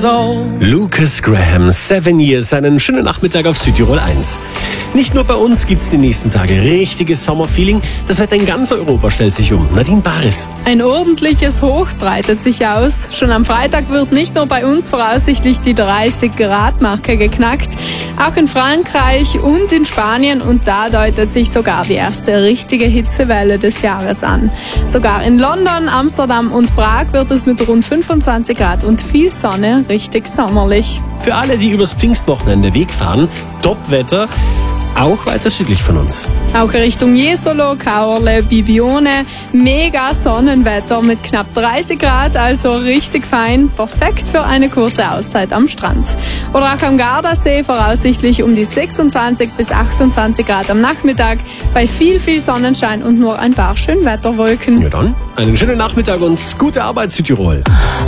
soul. Lucas Graham, 7 Years, einen schönen Nachmittag auf Südtirol 1. Nicht nur bei uns gibt's die nächsten Tage richtiges Sommerfeeling. Das Wetter in ganz Europa stellt sich um. Nadine Baris. Ein ordentliches Hoch breitet sich aus. Schon am Freitag wird nicht nur bei uns voraussichtlich die 30-Grad-Marke geknackt, auch in Frankreich und in Spanien, und da deutet sich sogar die erste richtige Hitzewelle des Jahres an. Sogar in London, Amsterdam und Prag wird es mit rund 25 Grad und viel Sonne richtig sommerlich. Für alle, die übers Pfingstwochenende Weg fahren, Top-Wetter, auch weiter südlich von uns. Auch Richtung Jesolo, Caorle, Bibione, mega Sonnenwetter mit knapp 30 Grad, also richtig fein, perfekt für eine kurze Auszeit am Strand. Oder auch am Gardasee voraussichtlich um die 26 bis 28 Grad am Nachmittag, bei viel Sonnenschein und nur ein paar Schönwetterwolken. Ja dann, einen schönen Nachmittag und gute Arbeit, Südtirol.